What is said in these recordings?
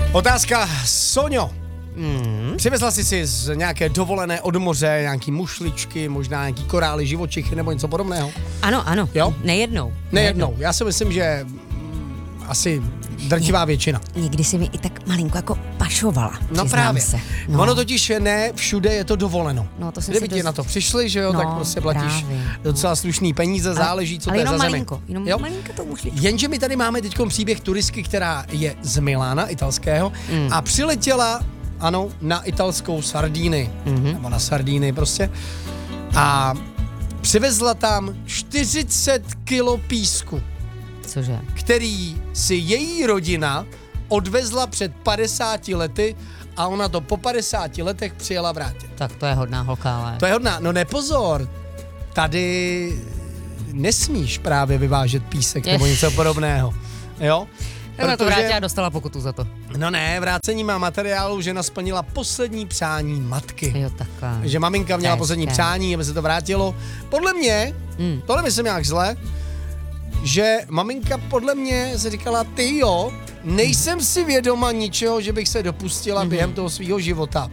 Otázka, Soňo. Přivezla jsi si z nějaké dovolené od moře nějaký mušličky, možná nějaký korály, živočichy nebo něco podobného? Ano. Jo? Nejednou. Já si myslím, že asi drtivá většina. Někdy si mi i tak malinko jako pašovala. No právě. Se. No. Ono totiž ne všude je to dovoleno. No, to jsem Kdyby si ti na to přišli, že jo, No, tak prostě platíš právě. docela slušný peníze, záleží, co to je za zemi. Jenom Jo? malinko to mušličku. Jenže my tady máme teď příběh turistky, která je z Milána, italského, a přiletěla, ano, na italskou Sardíny, nebo na Sardíny prostě, a přivezla tam 40 kilo písku, Cože? který si její rodina odvezla před 50 lety a ona to po 50 letech přijela vrátit. Tak to je hodná holka, ale... To je hodná, no nepozor, tady nesmíš právě vyvážet písek nebo něco podobného, jo? Ona to vrátila a dostala pokutu za to. No ne, vrácení má materiálu, žena splnila poslední přání matky. Jo, takhle. Že maminka měla Hezké. poslední přání, aby se to vrátilo. Podle mě, tohle myslím nějak zle, že maminka podle mě se říkala, ty jo, nejsem si vědoma ničeho, že bych se dopustila během toho svýho života.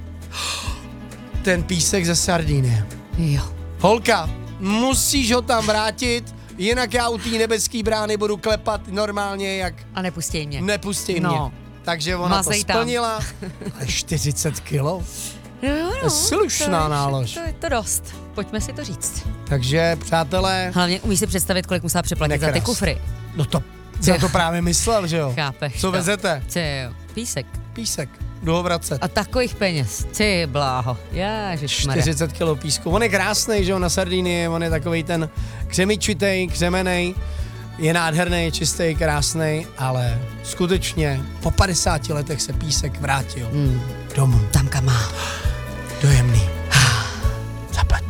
Ten písek ze Sardíny. Jo. Holka, musíš ho tam vrátit, jinak já u té nebeský brány budu klepat normálně, jak A nepustí mě. nepustí No. mě. Takže ona Mazej to tam. splnila. Ale 40 kilo? No, Slušná nálož. To je to dost. Pojďme si to říct. Takže, přátelé, Hlavně umíš si představit, kolik musela přeplatit za ty nekras. kufry. No to, já to právě myslel, že jo? Chápeš Co to? vezete? Ty jo, písek. Písek. Jdu ho vracet. A takových peněz. Ty bláho. Ježišmarja. 40 kilo písku. On je krásnej, že jo, na Sardinii, on je takovej ten křemičitej, křemenej, je nádherný, je čistý, krásnej, ale skutečně po 50 letech se písek vrátil domů. Tam kam má. Dojemný.